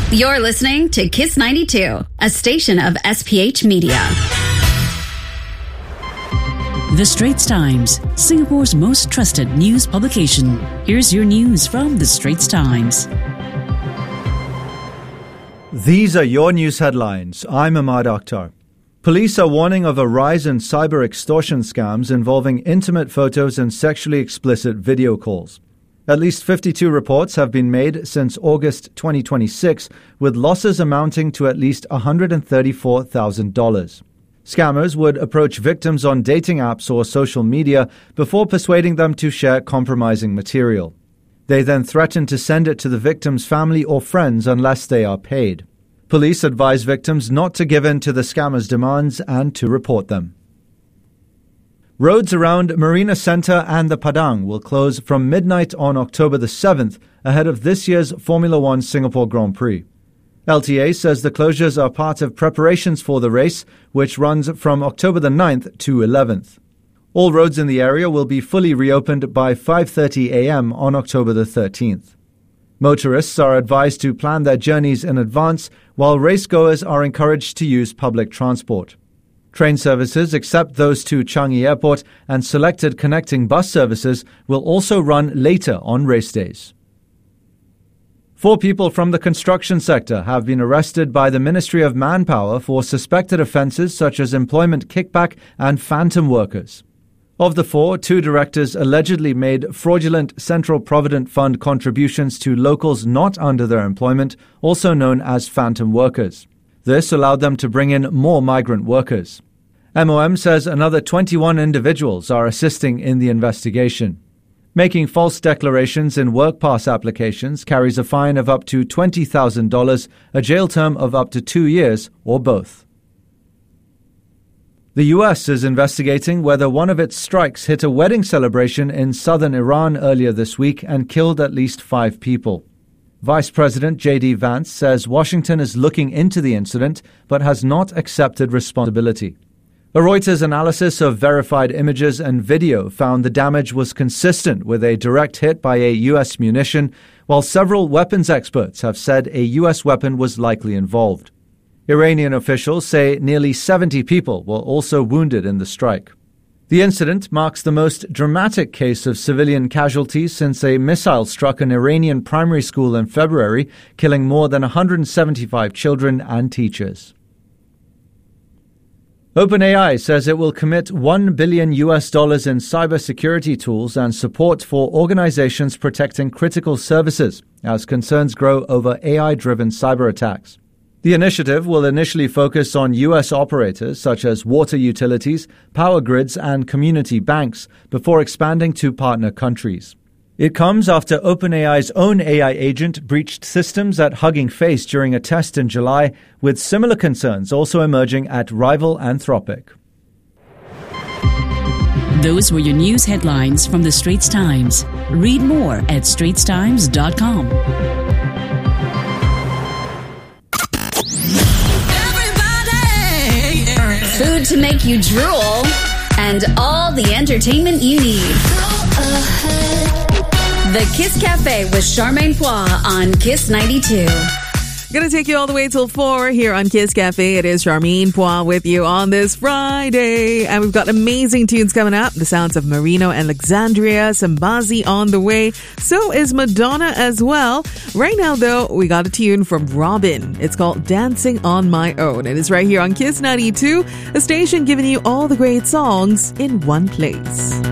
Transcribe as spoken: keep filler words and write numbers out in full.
You're listening to Kiss ninety-two, a station of S P H Media. The Straits Times, Singapore's most trusted news publication. Here's your news from The Straits Times. These are your news headlines. I'm Ahmad Akhtar. Police are warning of a rise in cyber extortion scams involving intimate photos and sexually explicit video calls. At least fifty-two reports have been made since August twenty twenty-six, with losses amounting to at least one hundred thirty-four thousand dollars. Scammers would approach victims on dating apps or social media before persuading them to share compromising material. They then threaten to send it to the victim's family or friends unless they are paid. Police advise victims not to give in to the scammers' demands and to report them. Roads around Marina Centre and the Padang will close from midnight on October the seventh ahead of this year's Formula One Singapore Grand Prix. L T A says the closures are part of preparations for the race, which runs from October the ninth to eleventh. All roads in the area will be fully reopened by five thirty a.m. on October the thirteenth. Motorists are advised to plan their journeys in advance, while racegoers are encouraged to use public transport. Train services, except those to Changi Airport, and selected connecting bus services will also run later on race days. Four people from the construction sector have been arrested by the Ministry of Manpower for suspected offences such as employment kickback and phantom workers. Of the four, two directors allegedly made fraudulent Central Provident Fund contributions to locals not under their employment, also known as phantom workers. This allowed them to bring in more migrant workers. M O M says another twenty-one individuals are assisting in the investigation. Making false declarations in work pass applications carries a fine of up to twenty thousand dollars, a jail term of up to two years, or both. The U S is investigating whether one of its strikes hit a wedding celebration in southern Iran earlier this week and killed at least five people. Vice President J D Vance says Washington is looking into the incident but has not accepted responsibility. A Reuters analysis of verified images and video found the damage was consistent with a direct hit by a U S munition, while several weapons experts have said a U S weapon was likely involved. Iranian officials say nearly seventy people were also wounded in the strike. The incident marks the most dramatic case of civilian casualties since a missile struck an Iranian primary school in February, killing more than one hundred seventy-five children and teachers. OpenAI says it will commit one billion U S dollars in cybersecurity tools and support for organizations protecting critical services as concerns grow over A I-driven cyber attacks. The initiative will initially focus on U S operators such as water utilities, power grids, and community banks before expanding to partner countries. It comes after OpenAI's own A I agent breached systems at Hugging Face during a test in July, with similar concerns also emerging at rival Anthropic. Those were your news headlines from The Straits Times. Read more at straits times dot com. Food to make you drool, and all the entertainment you need. The Kiss Cafe with Charmaine Poix on Kiss ninety-two. Gonna take you all the way till four here on Kiss Cafe. It is Charmaine Poix with you on this Friday. And we've got amazing tunes coming up. The sounds of Marino and Alexandria, Sambazi on the way. So is Madonna as well. Right now, though, we got a tune from Robin. It's called Dancing on My Own. And it's right here on Kiss ninety-two, a station giving you all the great songs in one place.